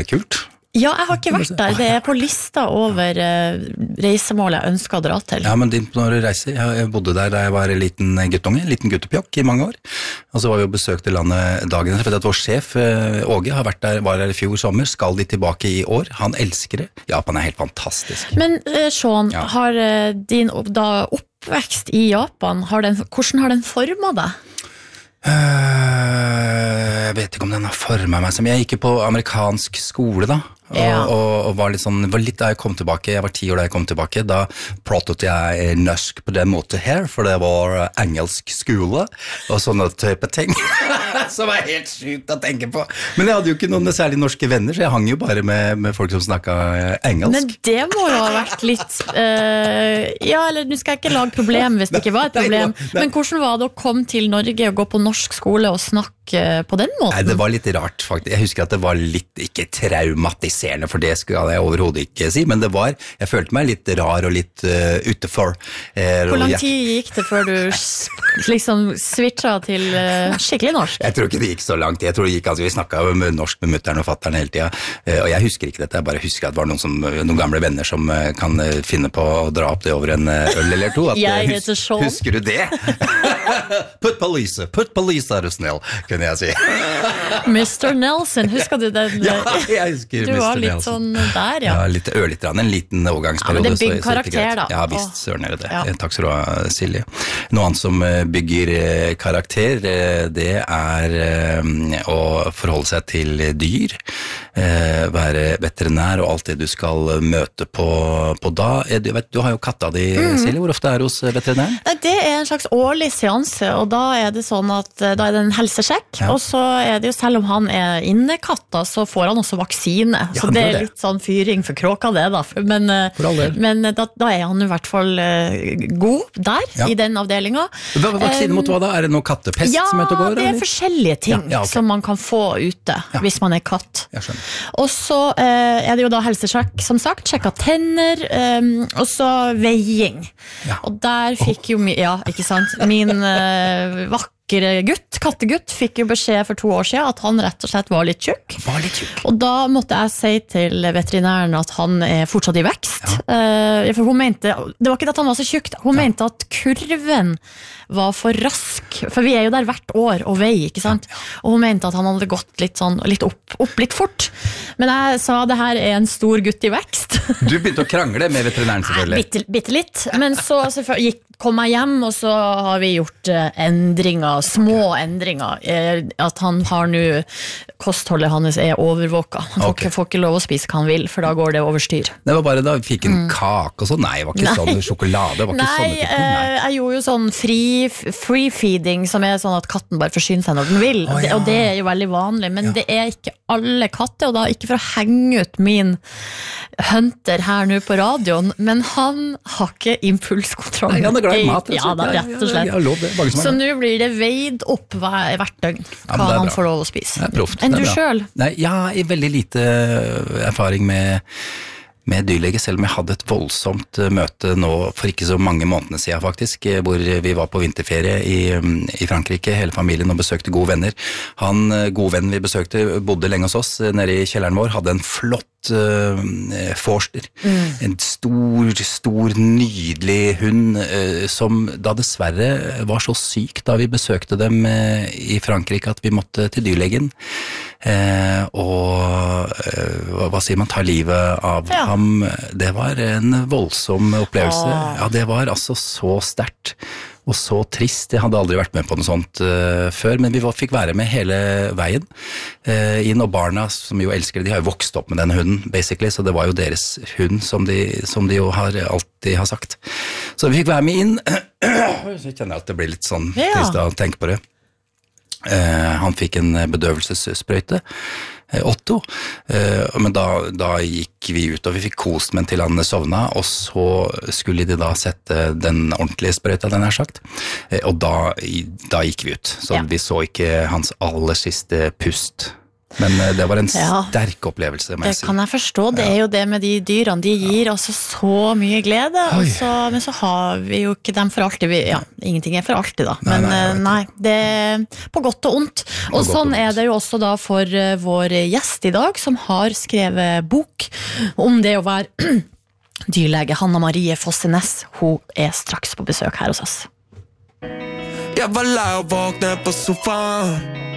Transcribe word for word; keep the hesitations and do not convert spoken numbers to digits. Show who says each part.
Speaker 1: kult.
Speaker 2: Ja, jeg har ikke vært der. Det er på lista over uh, reisemål jeg ønsker å dra til.
Speaker 1: Ja, men når du reiser, jeg bodde der da jeg var en liten guttunge, en liten guttepjokk i mange år. Og så var vi og besøkte landet dagen etter, for at vår sjef, Åge, har vært der, var der i fjor sommer, skal de tilbake i år. Han elsker det. Japan er helt fantastisk.
Speaker 2: Men uh, Sean, ja. har uh, din da oppvekst i Japan, har den, hvordan har den formet deg?
Speaker 1: Uh, jeg vet ikke om den har formet meg som jeg gikk på amerikansk skole da og, ja. og, og var litt sånn var litt da jeg kom tilbake, jeg var ti år da jeg kom tilbake da pratet jeg norsk på den måten her, for det var engelsk skole og sånne type ting som var helt sykt å tenke på, men jeg hadde jo ikke noen særlig norske venner, så jeg hang jo bare med, med folk som snakket engelsk.
Speaker 2: Men det må jo ha vært litt uh, ja, eller nå skal jeg ikke lage problem hvis det ikke var et problem, nei, nei. Men hvordan var det å komme til Norge og gå på norsk skole og snakke på den måten?
Speaker 1: Nei, det var litt rart faktisk. Jeg husker at det var litt, ikke traumatiserende, for det skal jeg overhodet ikke si, men det var, jeg følte meg litt rar og litt uh, utenfor. Uh,
Speaker 2: Hvor lang tid gikk det før du liksom switchet til uh, skikkelig norsk?
Speaker 1: Jeg tror ikke det gikk så langt. Jeg tror det gikk, altså vi snakket med norsk med mutteren og fatteren hele tiden, uh, og jeg husker ikke dette, jeg bare husker at det var noen, som, noen gamle venner som uh, kan uh, finne på å dra opp det over en uh, øl eller to. At,
Speaker 2: jeg heter Sean.
Speaker 1: Husker du det? Put police, put police, er du snill, kunne jeg si.
Speaker 2: mister Nelson, husker du den?
Speaker 1: Ja, jeg husker
Speaker 2: du var
Speaker 1: mister
Speaker 2: litt
Speaker 1: Nelson.
Speaker 2: Sånn der, ja.
Speaker 1: Ja, litt ørlitt, en liten overgangsperiode.
Speaker 2: Ja, men det bygger karakter da.
Speaker 1: Ja, visst, søren er det det.
Speaker 2: Ja.
Speaker 1: Takk skal du ha, Silje. Noe annet som bygger karakter, det er å forholde seg til dyr, være veterinær og alt det du skal møte på, på da. Du, vet, du har jo katta di, mm. Silje, hvor ofte er du hos veterinæren?
Speaker 2: Det er en slags årlig seanse, og da er det sånn at da er det en helsesjekk, ja. Og så er det jo selv om han er innekatta, så får han også vaksine, ja, så det er litt sånn fyring for kråka det da, men, men da, da er han i hvert fall god der, ja. I den avdelingen.
Speaker 1: Hva, vaksine mot hva da? Er det noe kattepest
Speaker 2: ja,
Speaker 1: som heter å gå?
Speaker 2: Ja, det er forskjellige ting ja, ja, okay. Som man kan få ute, ja. Hvis man er katt. Og så eh, er det jo da helsesjekk, som sagt, sjekka tenner, eh, og så veiing. Ja. Og der fikk jo, ja, ikke sant, min eh, vakker gutt, kattegutt, fikk jo beskjed for to år siden at han rett og slett var litt tjukk.
Speaker 1: Var litt tjukk.
Speaker 2: Og da måtte jeg si til veterinæren at han er fortsatt i vekst. Ja. Uh, for hun mente, det var ikke at han var så tjukk, hun ja. Mente at kurven var for rask. For vi er jo der hvert år og vei, ikke sant? Ja, ja. Og hun mente at han hadde gått litt, sånn, litt opp, opp litt fort. Men jeg sa det her er en stor gutt i vekst.
Speaker 1: Du begynte å krangle med veterinæren selvfølgelig.
Speaker 2: Nei, bitte, bitte litt. Men så gikk, kom jeg hjem, og så har vi gjort uh, endringer, små endringer. Uh, at han har nå, kostholdet hans er overvåket. Han får, okay. ikke, får ikke lov å spise hva han vil, for da går det overstyr. Det
Speaker 1: var bare da vi fikk en mm. kake og sånn. Nei, det var ikke Nei. Sånn sjokolade. Det var ikke
Speaker 2: Nei,
Speaker 1: sånne ting. Nei,
Speaker 2: jeg gjorde jo sånn free, free feeding, som er sånn at katten bare forsyner seg når den vil. Oh, ja. Og det er jo veldig vanlig, men ja. Det er ikke alle katter, og da ikke for å henge ut min hunter her nå på radioen, men han har ikke impulskontroll.
Speaker 1: Nei, han er glad i mat.
Speaker 2: Ja, da, rett og slett. Ja, ja, ja, ja, så nå blir det veid opp hver, hvert døgn hva ja, han får lov å spise.
Speaker 1: Det er proft.
Speaker 2: Enn du selv?
Speaker 1: Nei, jeg har veldig lite erfaring med med dyrlege, selv om jeg hadde et voldsomt møte nå for ikke så mange månedene siden faktisk, hvor vi var på vinterferie i, i Frankrike, hele familien, og besøkte gode venner. Han, gode venn vi besøkte, bodde lenge hos oss, nede i kjelleren vår, hadde en flott uh, forster. Mm. En stor, stor, nydelig hund, uh, som da dessverre var så syk da vi besøkte dem uh, i Frankrike, at vi måtte til dyrlegen. Uh, og uh, hva sier man, ta livet av ja. Ham. Det var en voldsom opplevelse. Åh. Ja, det var altså så sterkt og så trist. Jeg hadde aldri vært med på noe sånt uh, før, men vi var, fikk være med hele veien uh, inn, og barna, som jo elsker det, de har jo vokst opp med denne hunden, basically, så det var jo deres hund, som de, som de jo har, alltid har sagt. Så vi fikk være med inn. Så kjenner jeg at det blir litt sånn ja. Trist å tenke på det. Uh, han fikk en bedøvelsessprøyte, uh, Otto, uh, men da, da gikk vi ut, og vi fikk kost med til han sovna, og så skulle de da sette den ordentlige sprøyta, den er sagt, uh, og da, da gikk vi ut, så ja. Vi så ikke hans aller siste pust. Men det var en ja, sterk opplevelse, må jeg si.
Speaker 2: Det kan jeg forstå, det er jo det med de dyrene, de gir ja. altså så mye glede, så, men så har vi jo ikke dem for alltid, vi, ja, ingenting er for alltid da, nei, men nei, nei, det er på godt og ondt. Og sånn er det jo også da for vår gjest i dag, som har skrevet bok om det å være dyrlege. Hanna Marie Fossenes, hun er straks på besøk her hos oss.
Speaker 3: Jeg var lei å våkne på sofaen,